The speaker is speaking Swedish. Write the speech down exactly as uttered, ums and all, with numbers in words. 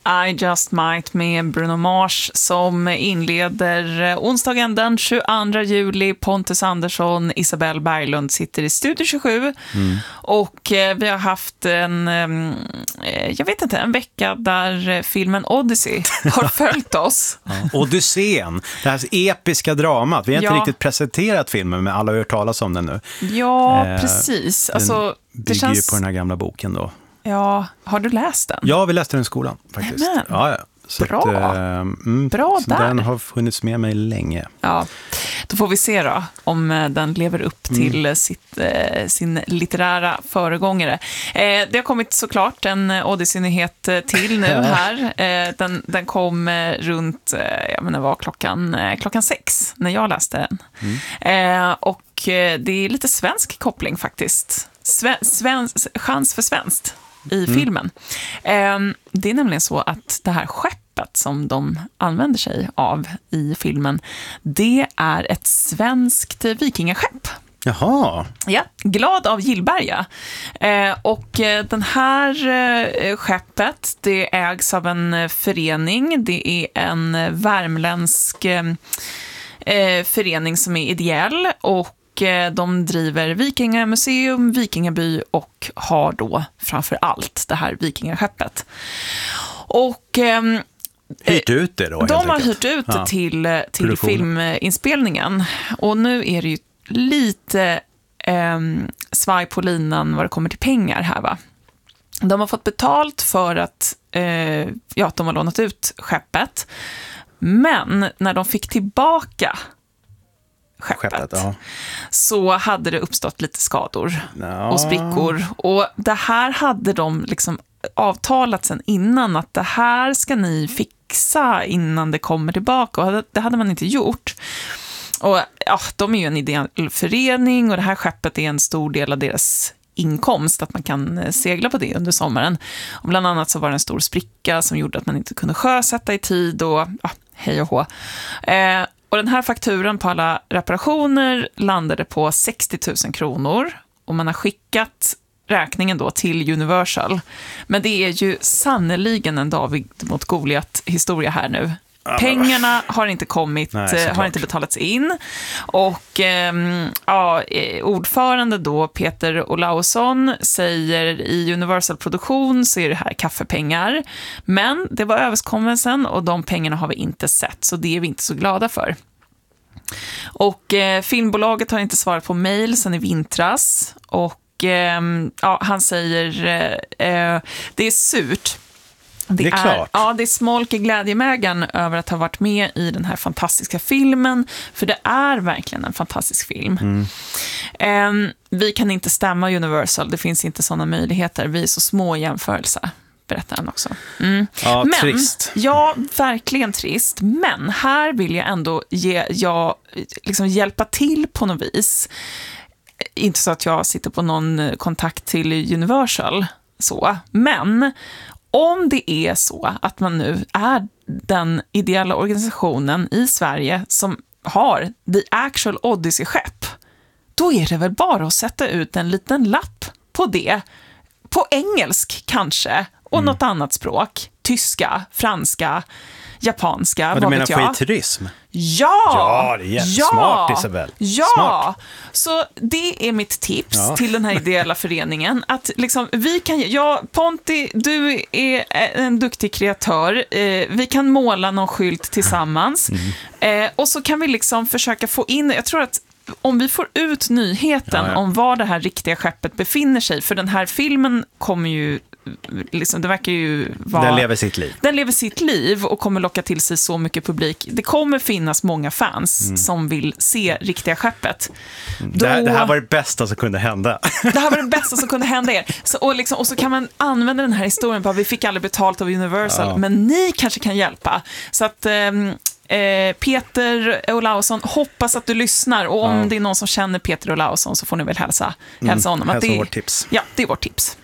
I Just Might med Bruno Mars som inleder onsdagen den tjugoandra juli. Pontus Andersson, Isabelle Berglund sitter i Studio tjugosju mm. och eh, vi har haft en eh, jag vet inte, en vecka där filmen Odyssey har följt oss. Ja. Odysseen, det här episka dramat. Vi har inte ja. riktigt presenterat filmen, men alla har hört talas om den nu. Ja, eh, precis. Alltså, den bygger det känns... ju på den här gamla boken då. Ja, har du läst den? Ja, vi läste den i skolan faktiskt. Amen. Ja, ja. Så bra. Att, äh, mm, bra så där. Den har funnits med mig länge. Ja, då får vi se då om den lever upp till mm. sitt, eh, sin litterära föregångare. Eh, det har kommit såklart en Odyssey-nyhet till nu här. Eh, den, den kom runt, eh, jag menar, var klockan, eh, klockan sex när jag läste den. Mm. Eh, och eh, det är lite svensk koppling faktiskt. Sve, svensk, chans för svenskt i mm. filmen. Eh, det är nämligen så att det här skeppet som de använder sig av i filmen, det är ett svenskt vikingaskepp. Jaha. Ja, Glad av Gillberga. Eh, och eh, den här eh, skeppet, det ägs av en förening. Det är en värmländsk eh, förening som är ideell och de driver Vikingamuseum, Vikingaby och har då framför allt det här vikingaskeppet. Och eh, hyrt ut det då? De har hyrt ut det till, till filminspelningen. Och nu är det ju lite eh, svaj på linan vad det kommer till pengar här, va? De har fått betalt för att eh, ja, de har lånat ut skeppet. Men när de fick tillbaka skeppet, skeppet ja. så hade det uppstått lite skador ja. och sprickor. Och det här hade de liksom avtalat sen innan, att det här ska ni fixa innan det kommer tillbaka. Och det hade man inte gjort. Och ja, de är ju en ideell förening och det här skeppet är en stor del av deras inkomst, att man kan segla på det under sommaren. Och bland annat så var det en stor spricka som gjorde att man inte kunde sjösätta i tid och ja, hej och hå. Eh, och den här fakturan på alla reparationer landade på sextio tusen kronor och man har skickat räkningen då till Universal. Men det är ju sannoliken en David mot Goliat historia här nu. Pengarna har inte kommit, Nej, har inte betalats in och eh, ja, ordförande då Peter Olausson säger i Universal Produktion så är det här kaffepengar, men det var överenskommelsen och de pengarna har vi inte sett, så det är vi inte så glada för. Och eh, filmbolaget har inte svarat på mejl sedan i vintras och eh, ja, han säger eh, det är surt. Det, det är, är klart. Ja, det är smolk i glädjemägaren över att ha varit med i den här fantastiska filmen. För det är verkligen en fantastisk film. Mm. Um, vi kan inte stämma Universal. Det finns inte sådana möjligheter. Vi är så små i jämförelse, berättar han också. Mm. Ja, men, trist. Ja, verkligen trist. Men här vill jag ändå ge, jag, liksom hjälpa till på något vis. Inte så att jag sitter på någon kontakt till Universal. Så. Men om det är så att man nu är den ideella organisationen i Sverige som har The Actual Odyssey-skepp, då är det väl bara att sätta ut en liten lapp på det. På engelsk kanske, och mm. något annat språk. Tyska, franska, japanska, vad, vad du vet menar jag? skitturism? Ja! Ja, det är ja, smart, Isabel. Ja! Smart. Så det är mitt tips ja. till den här ideella föreningen. Att liksom, vi kan, ja, Ponti, du är en duktig kreatör. Eh, vi kan måla någon skylt tillsammans. Mm. Eh, och så kan vi liksom försöka få in, jag tror att om vi får ut nyheten ja, ja. om var det här riktiga skeppet befinner sig, för den här filmen kommer ju liksom, det verkar ju vara, den lever sitt liv. Den lever sitt liv och kommer locka till sig så mycket publik. Det kommer finnas många fans mm. som vill se riktiga skeppet. Det här, Då, det här var det bästa som kunde hända. Det här var det bästa som kunde hända er. Så, och, liksom, och så kan man använda den här historien på att vi fick aldrig betalt av Universal, ja. men ni kanske kan hjälpa. Så att ehm, Eh, Peter Olausson, hoppas att du lyssnar, och om ja. det är någon som känner Peter Olausson så får ni väl hälsa, hälsa honom. Mm, att det, hälsa vårt tips. Ja, det är vårt tips.